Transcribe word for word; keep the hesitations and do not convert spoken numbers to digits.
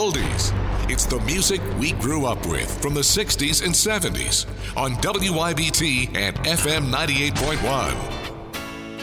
oldies. It's the music we grew up with from the sixties and seventies on W I B T and F M ninety-eight point one.